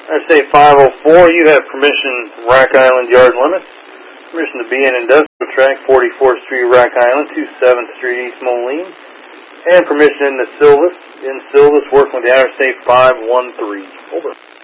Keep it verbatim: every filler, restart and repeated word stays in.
Interstate five oh four, you have permission Rack Island yard limits. Permission to be in industrial track, forty-fourth Street, Rack Island, to seventh Street, East Moline. And permission in the Silvis, in Silvis, working with the Interstate five one three. Over.